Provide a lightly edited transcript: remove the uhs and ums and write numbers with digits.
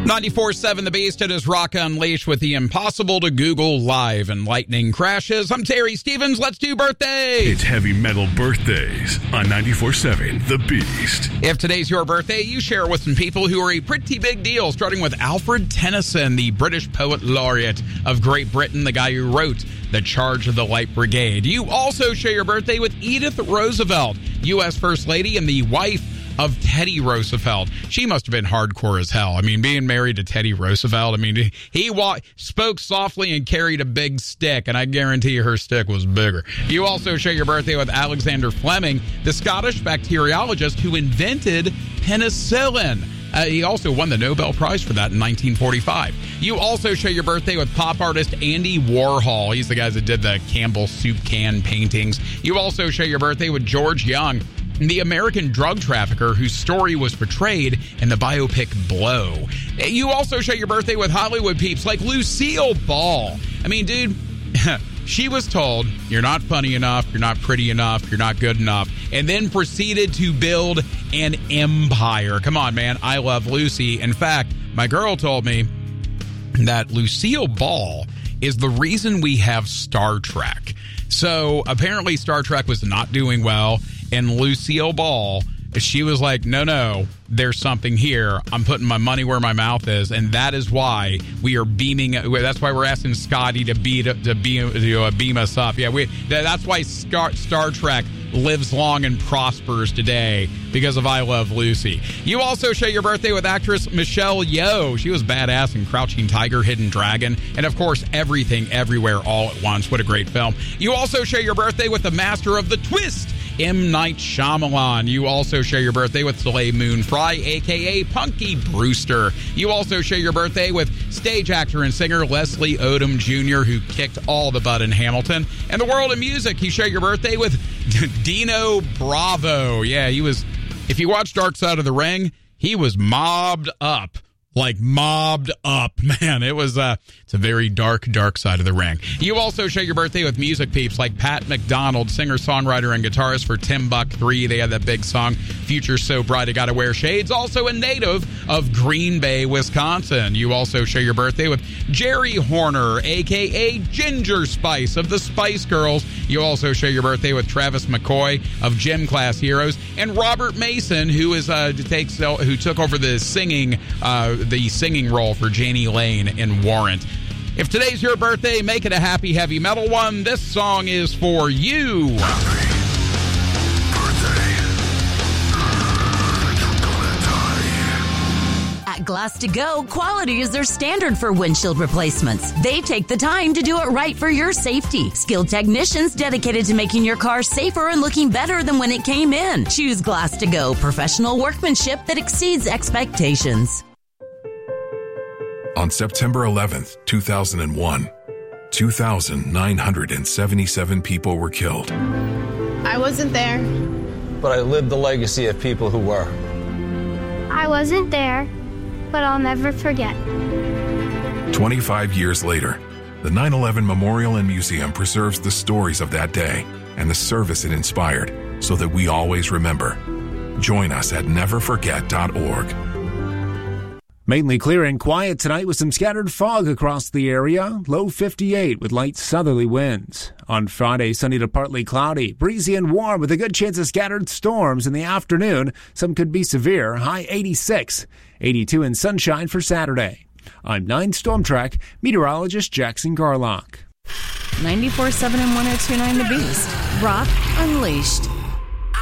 94.7 The Beast. It is Rock Unleashed with the impossible to Google live and lightning crashes. I'm Terry Stevens. Let's do birthdays. It's heavy metal birthdays on 94.7 The Beast. If today's your birthday, you share with some people who are a pretty big deal, starting with Alfred Tennyson, the British poet laureate of Great Britain, the guy who wrote The Charge of the Light Brigade. You also share your birthday with Edith Roosevelt, U.S. First Lady and the wife of Teddy Roosevelt. She must have been hardcore as hell. I mean, being married to Teddy Roosevelt, I mean, he spoke softly and carried a big stick, and I guarantee her stick was bigger. You also share your birthday with Alexander Fleming, the Scottish bacteriologist who invented penicillin. He also won the Nobel Prize for that in 1945. You also share your birthday with pop artist Andy Warhol. He's the guy that did the Campbell soup can paintings. You also share your birthday with George Young, the American drug trafficker whose story was portrayed in the biopic Blow. You also share your birthday with Hollywood peeps like Lucille Ball. I mean, dude, she was told, you're not funny enough, you're not pretty enough, you're not good enough, and then proceeded to build an empire. Come on, man. I love Lucy. In fact, my girl told me that Lucille Ball is the reason we have Star Trek. So apparently Star Trek was not doing well, and Lucille Ball, she was like, no, there's something here. I'm putting my money where my mouth is, and that is why we are beaming. That's why we're asking Scotty to beam us up. Yeah, that's why Star Trek lives long and prospers today, because of I Love Lucy. You also share your birthday with actress Michelle Yeoh. She was badass in Crouching Tiger, Hidden Dragon, and of course, Everything Everywhere All at Once. What a great film. You also share your birthday with the master of the twist, M. Night Shyamalan. You also share your birthday with Soleil Moon Frye, a.k.a. Punky Brewster. You also share your birthday with stage actor and singer Leslie Odom Jr., who kicked all the butt in Hamilton. In the world of music, you share your birthday with Dino Bravo. Yeah, he was, if you watch Dark Side of the Ring, he was mobbed up. Like mobbed up, man. It's a very dark side of the ring. You also share your birthday with music peeps like Pat McDonald, singer, songwriter, and guitarist for Timbuk 3. They had that big song, Future's So Bright I Gotta Wear Shades. Also a native of Green Bay, Wisconsin. You also share your birthday with Jerry Horner, a.k.a. Ginger Spice of the Spice Girls. You also share your birthday with Travis McCoy of Gym Class Heroes, and Robert Mason, who took over the singing role for Janie Lane in Warrant. If today's your birthday, make it a happy heavy metal one. This song is for you. At Glass to Go, quality is their standard for windshield replacements. They take the time to do it right for your safety. Skilled technicians dedicated to making your car safer and looking better than when it came in. Choose Glass to Go, professional workmanship that exceeds expectations. On September 11th, 2001, 2,977 people were killed. I wasn't there. But I lived the legacy of people who were. I wasn't there, but I'll never forget. 25 years later, the 9/11 Memorial and Museum preserves the stories of that day and the service it inspired so that we always remember. Join us at neverforget.org. Mainly clear and quiet tonight with some scattered fog across the area. Low 58 with light southerly winds. On Friday, sunny to partly cloudy, breezy and warm with a good chance of scattered storms in the afternoon. Some could be severe. High 86. 82 in sunshine for Saturday. I'm 9 Storm Track meteorologist Jackson Garlock. 94.7 and 102.9 The Beast. Rock Unleashed.